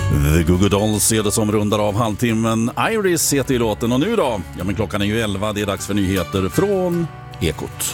The Goo Goo Dolls är det som rundar av halvtimmen. Iris heter ju låten och nu då? Ja, men klockan är ju 11, det är dags för nyheter från Ekot.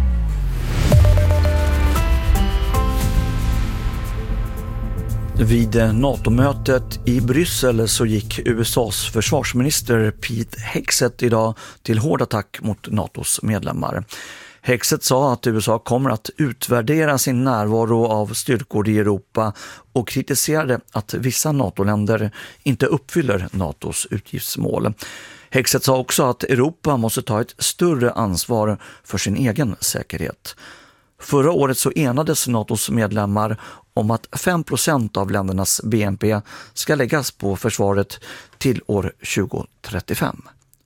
Vid NATO-mötet i Bryssel så gick USAs försvarsminister Pete Hegseth idag till hård attack mot NATOs medlemmar. Hegseth sa att USA kommer att utvärdera sin närvaro av styrkor i Europa och kritiserade att vissa NATO-länder inte uppfyller NATOs utgiftsmål. Hegseth sa också att Europa måste ta ett större ansvar för sin egen säkerhet. Förra året så enades NATOs medlemmar om att 5% av ländernas BNP ska läggas på försvaret till år 2035.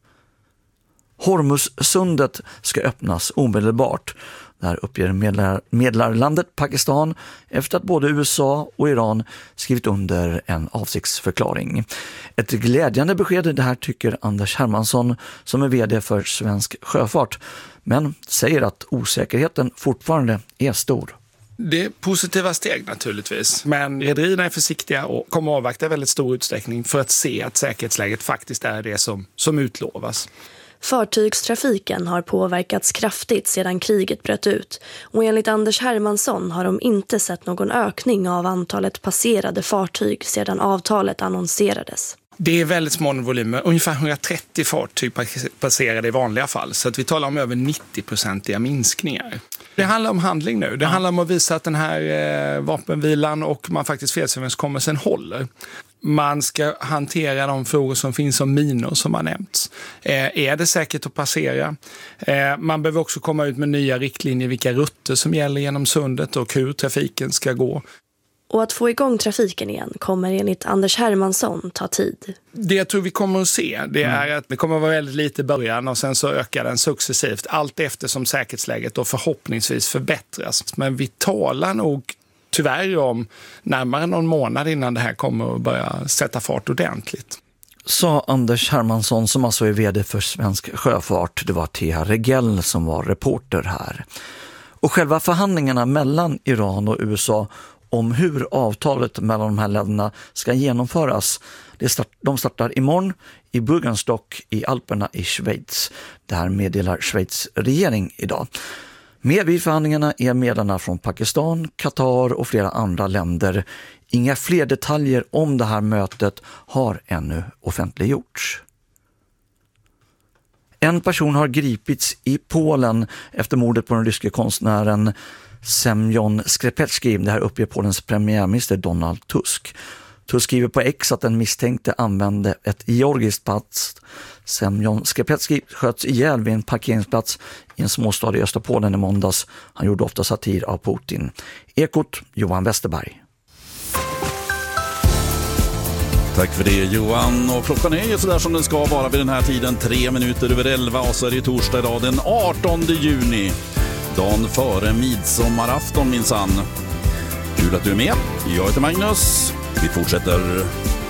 Hormuzsundet ska öppnas omedelbart. Där uppger medlarlandet Pakistan efter att både USA och Iran skrivit under en avsiktsförklaring. Ett glädjande besked, det här tycker Anders Hermansson som är vd för Svensk Sjöfart, men säger att osäkerheten fortfarande är stor. Det är positiva steg naturligtvis, men rederierna är försiktiga och kommer att avvakta i väldigt stor utsträckning för att se att säkerhetsläget faktiskt är det som utlovas. Fartygstrafiken har påverkats kraftigt sedan kriget bröt ut och enligt Anders Hermansson har de inte sett någon ökning av antalet passerade fartyg sedan avtalet annonserades. Det är väldigt små volymer, ungefär 130 fartyg passerade i vanliga fall, så att vi talar om över 90% minskningar. Det handlar om handling nu. Det handlar om att visa att den här vapenvilan och man faktiskt fredsöverenskommelsen håller. Man ska hantera de frågor som finns som minor som har nämnts. Är det säkert att passera? Man behöver också komma ut med nya riktlinjer vilka rutter som gäller genom sundet och hur trafiken ska gå. Och att få igång trafiken igen kommer enligt Anders Hermansson ta tid. Det jag tror vi kommer att se, det är att det kommer att vara väldigt lite i början och sen så ökar den successivt allt eftersom säkerhetsläget då förhoppningsvis förbättras. Men vi talar nog tyvärr om närmare någon månad innan det här kommer att börja sätta fart ordentligt. Sa Anders Hermansson som alltså är vd för Svensk Sjöfart. Det var Thea Regell som var reporter här. Och själva förhandlingarna mellan Iran och USA om hur avtalet mellan de här länderna ska genomföras. De startar imorgon i Bürgenstock i Alperna i Schweiz. Det här meddelar Schweiz regering idag. Med vid förhandlingarna är medlarna från Pakistan, Qatar och flera andra länder. Inga fler detaljer om det här mötet har ännu offentliggjorts. En person har gripits i Polen efter mordet på den ryske konstnären Semjon Skrzepecki. Det här uppger Polens premiärminister Donald Tusk. Tusk skriver på X att den misstänkte använde ett georgiskt pass. Semjon Skrzepecki sköts ihjäl vid en parkeringsplats i en småstad i Österpolen i måndags. Han gjorde ofta satir av Putin. Ekot, Johan Westerberg. Tack för det Johan, och klockan är ju sådär som den ska vara vid den här tiden, 3:03 och så är det torsdag idag den 18 juni. Dagen före midsommarafton minsann. Kul att du är med. Jag heter Magnus. Vi fortsätter.